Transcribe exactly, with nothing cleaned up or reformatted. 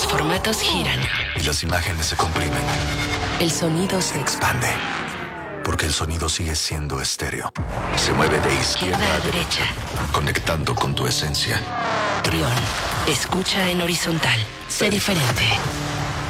Los formatos giran. Y las imágenes se comprimen. El sonido se Se expande. Porque el sonido sigue siendo estéreo. Se mueve de izquierda izquierda a a derecha, derecha. conectando con tu esencia. Trión. Escucha en horizontal. Sé diferente.